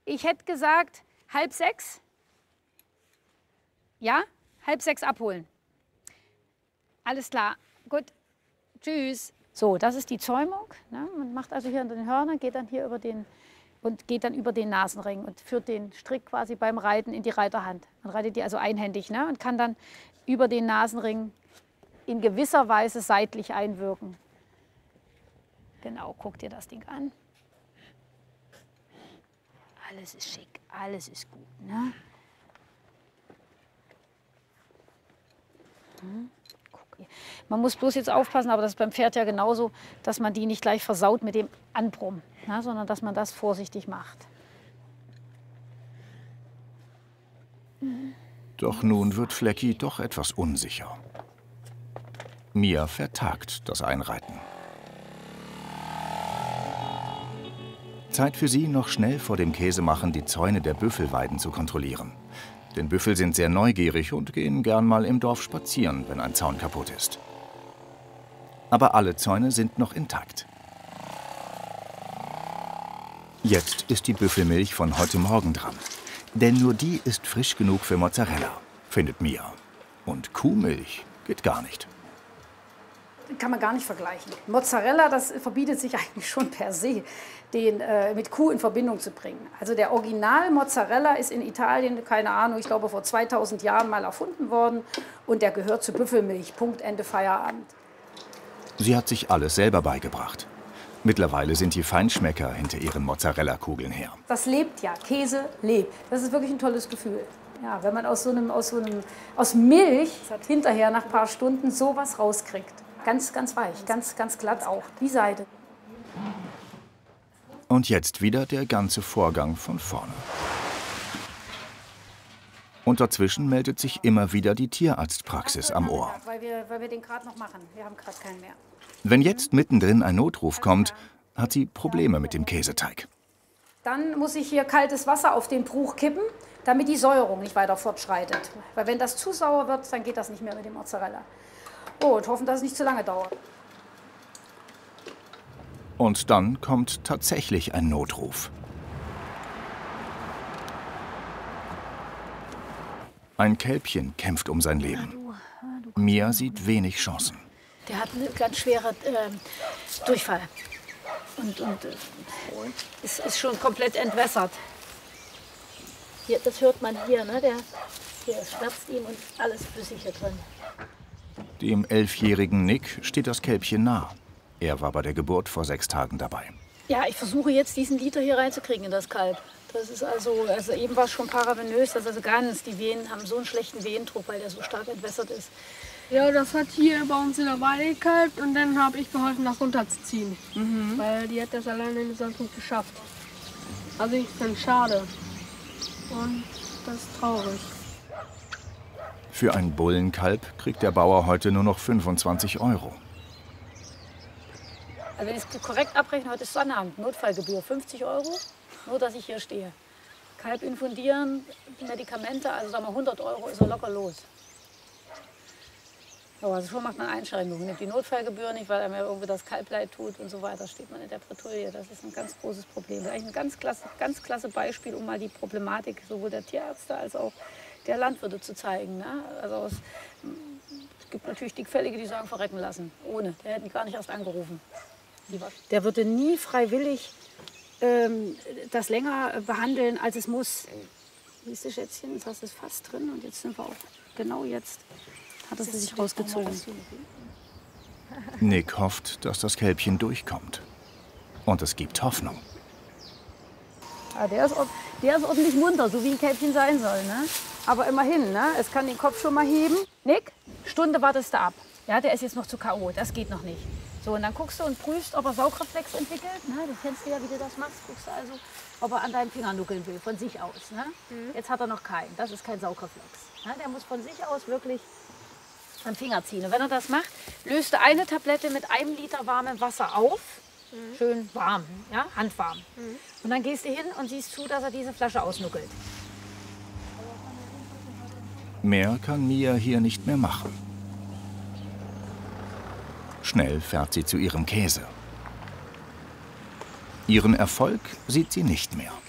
Ich hätte gesagt, 5:30. Ja? 5:30 abholen. Alles klar. Gut. Tschüss. So, das ist die Zäumung. Ne? Man macht also hier an den Hörnern, geht dann hier über den Nasenring und führt den Strick quasi beim Reiten in die Reiterhand. Man reitet die also einhändig, ne? Und kann dann über den Nasenring in gewisser Weise seitlich einwirken. Genau, guck dir das Ding an. Alles ist schick, alles ist gut, ne? Guck hier. Man muss bloß jetzt aufpassen, aber das ist beim Pferd ja genauso, dass man die nicht gleich versaut mit dem Anbrummen, ne? Sondern dass man das vorsichtig macht. Doch nun wird Flecki doch etwas unsicher. Mia vertagt das Einreiten. Zeit für sie, noch schnell vor dem Käsemachen die Zäune der Büffelweiden zu kontrollieren. Denn Büffel sind sehr neugierig und gehen gern mal im Dorf spazieren, wenn ein Zaun kaputt ist. Aber alle Zäune sind noch intakt. Jetzt ist die Büffelmilch von heute Morgen dran. Denn nur die ist frisch genug für Mozzarella, findet Mia. Und Kuhmilch geht gar nicht. Kann man gar nicht vergleichen. Mozzarella, das verbietet sich eigentlich schon per se, den mit Kuh in Verbindung zu bringen. Also der Original-Mozzarella ist in Italien, keine Ahnung, ich glaube vor 2000 Jahren mal erfunden worden. Und der gehört zu Büffelmilch. Punkt, Ende, Feierabend. Sie hat sich alles selber beigebracht. Mittlerweile sind die Feinschmecker hinter ihren Mozzarella-Kugeln her. Das lebt ja, Käse lebt. Das ist wirklich ein tolles Gefühl. Ja, wenn man aus Milch hinterher nach ein paar Stunden sowas rauskriegt. Ganz, ganz weich, ganz, ganz glatt auch, die Seite. Und jetzt wieder der ganze Vorgang von vorne. Und dazwischen meldet sich immer wieder die Tierarztpraxis am Ohr. Weil wir den gerade noch machen. Wir haben gerade keinen mehr. Wenn jetzt mittendrin ein Notruf kommt, hat sie Probleme mit dem Käseteig. Dann muss ich hier kaltes Wasser auf den Bruch kippen, damit die Säuerung nicht weiter fortschreitet. Weil wenn das zu sauer wird, dann geht das nicht mehr mit dem Mozzarella. Oh, und hoffen, dass es nicht zu lange dauert. Und dann kommt tatsächlich ein Notruf. Ein Kälbchen kämpft um sein Leben. Mia sieht wenig Chancen. Der hat einen ganz schweren Durchfall. Und ist schon komplett entwässert. Hier, das hört man hier, ne? Hier schmerzt ihm und alles flüssig hier drin. Dem 11-jährigen Nick steht das Kälbchen nah. Er war bei der Geburt vor 6 Tagen dabei. Ja, ich versuche jetzt diesen Liter hier reinzukriegen in das Kalb. Das ist also eben war es schon paravenös, das ist also ganz, die Venen haben so einen schlechten Venendruck, weil der so stark entwässert ist. Ja, das hat hier bei uns in der Weide gekalbt und dann habe ich geholfen, das runterzuziehen. Weil die hat das alleine sonst nicht geschafft. Also ich finde es schade und das ist traurig. Für ein Bullenkalb kriegt der Bauer heute nur noch 25 €. Also wenn ich es korrekt abrechne, heute ist Sonnabend, Notfallgebühr 50 €, nur dass ich hier stehe. Kalb infundieren, Medikamente, also sagen wir 100 € ist er locker los. So, also schon macht man Einschränkungen, nimmt die Notfallgebühr nicht, weil einem ja irgendwie das Kalb leid tut und so weiter, steht man in der Bretouille. Das ist ein ganz großes Problem. Das ist eigentlich ein ganz klasse Beispiel, um mal die Problematik sowohl der Tierärzte als auch der Landwirte zu zeigen. Ne? Also es gibt natürlich Dickfällige, die sagen, verrecken lassen, ohne. Der hätten gar nicht erst angerufen. Der würde nie freiwillig das länger behandeln, als es muss. Siehst du, Schätzchen, jetzt hast du es fast drin und jetzt sind wir auch, genau jetzt hat es sich rausgezogen. Nick hofft, dass das Kälbchen durchkommt. Und es gibt Hoffnung. Ja, der ist ordentlich munter, so wie ein Kälbchen sein soll. Ne? Aber immerhin, ne? Es kann den Kopf schon mal heben. Nick, Stunde wartest du ab. Ja, der ist jetzt noch zu K.O., das geht noch nicht. So, und dann guckst du und prüfst, ob er Saugreflex entwickelt. Ne? Das kennst du ja, wie du das machst. Guckst du also, ob er an deinen Finger nuckeln will, von sich aus. Ne? Jetzt hat er noch keinen. Das ist kein Saugreflex. Ne? Der muss von sich aus wirklich am Finger ziehen. Und wenn er das macht, löst du eine Tablette mit 1 Liter warmem Wasser auf. Schön warm, ja? Handwarm. Und dann gehst du hin und siehst zu, dass er diese Flasche ausnuckelt. Mehr kann Mia hier nicht mehr machen. Schnell fährt sie zu ihrem Käse. Ihren Erfolg sieht sie nicht mehr.